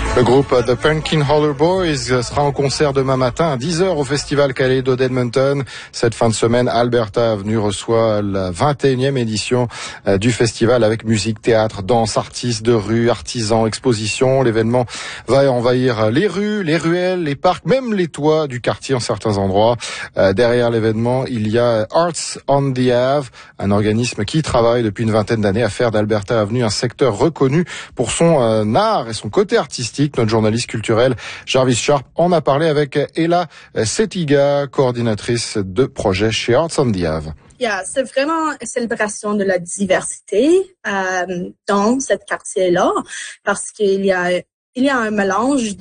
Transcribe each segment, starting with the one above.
Le groupe The Pumpkin Holler Boys sera en concert demain matin à 10h au Festival Kaleido d'Edmonton. Cette fin de semaine, Alberta Avenue reçoit la 21e édition du festival avec musique, théâtre, danse, artistes de rue, artisans, expositions. L'événement va envahir les rues, les ruelles, les parcs, même les toits du quartier en certains endroits. Derrière l'événement, il y a Arts on the Ave, un organisme qui travaille depuis une vingtaine d'années à faire d'Alberta Avenue un secteur reconnu pour son art et son côté artistique. Notre journaliste culturel Jarvis Sharp en a parlé avec Ella Setiga, coordinatrice de projet chez Arts on the Ave. C'est vraiment une célébration de la diversité dans ce quartier-là, parce qu'il y a un mélange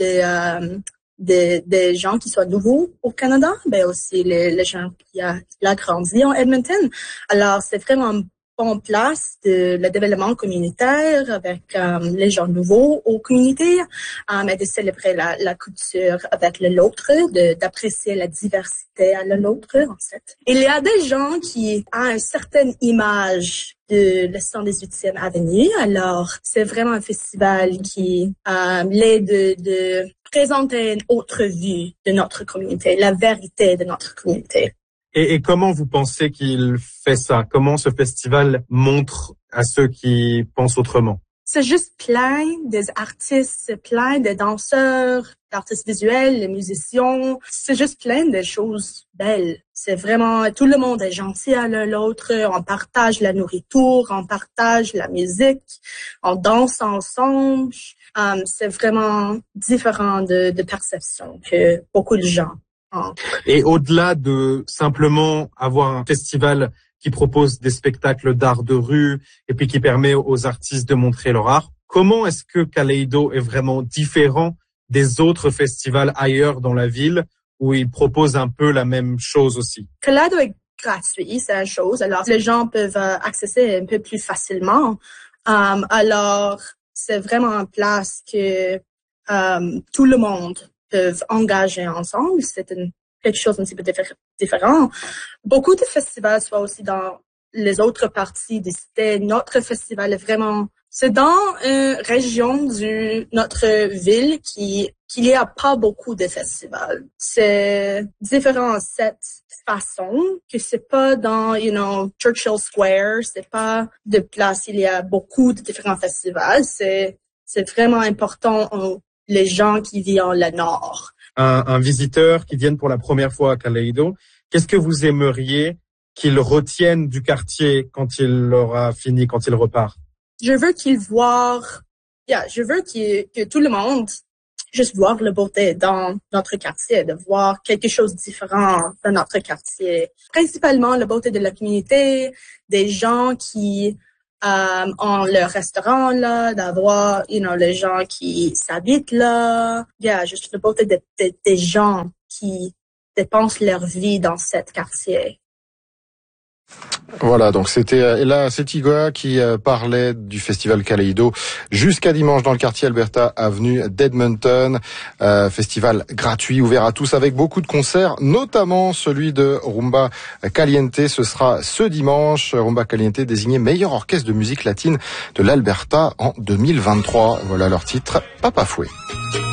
des gens qui sont nouveaux au Canada, mais aussi les gens qui ont grandi en Edmonton. Alors, c'est vraiment en place de le développement communautaire avec les gens nouveaux aux communautés, et de célébrer la culture avec l'autre, d'apprécier la diversité à l'autre, en fait. Il y a des gens qui ont une certaine image de la 118e Avenue. Alors, c'est vraiment un festival qui l'aide de présenter une autre vue de notre communauté, la vérité de notre communauté. Et comment vous pensez qu'il fait ça? Comment ce festival montre à ceux qui pensent autrement? C'est juste plein des artistes, c'est plein de danseurs, d'artistes visuels, de musiciens. C'est juste plein de choses belles. C'est vraiment, tout le monde est gentil à l'autre. On partage la nourriture, on partage la musique, on danse ensemble. C'est vraiment différent de perception que beaucoup de gens ont. Et au-delà de simplement avoir un festival qui propose des spectacles d'art de rue et puis qui permet aux artistes de montrer leur art, comment est-ce que Kaleido est vraiment différent des autres festivals ailleurs dans la ville où ils proposent un peu la même chose aussi? Kaleido est gratuit, c'est une chose. Alors, les gens peuvent accéder un peu plus facilement. Alors, c'est vraiment une place que tout le monde peut engager ensemble. C'est quelque chose un petit peu différent. Beaucoup de festivals sont aussi dans les autres parties des cités. Notre festival est vraiment, c'est dans une région de notre ville qu'il n'y a pas beaucoup de festivals. C'est différent de cette façon que c'est pas dans, Churchill Square, c'est pas de place, il y a beaucoup de différents festivals. C'est vraiment important les gens qui vivent en le nord. Un visiteur qui vienne pour la première fois à Kaleido, qu'est-ce que vous aimeriez qu'il retienne du quartier quand il aura fini, quand il repart? Je veux je veux que tout le monde juste voir la beauté dans notre quartier, de voir quelque chose de différent dans notre quartier. Principalement la beauté de la communauté, des gens qui ont leur restaurant là, d'avoir, les gens qui s'habitent là. Juste la beauté des gens qui dépensent leur vie dans cet quartier. Voilà, donc c'était Ella Setiga qui parlait du festival Kaleido jusqu'à dimanche dans le quartier Alberta Avenue d'Edmonton. Festival gratuit, ouvert à tous avec beaucoup de concerts, notamment celui de Rumba Caliente. Ce sera ce dimanche. Rumba Caliente désigné meilleur orchestre de musique latine de l'Alberta en 2023. Voilà leur titre, Papa Fouet.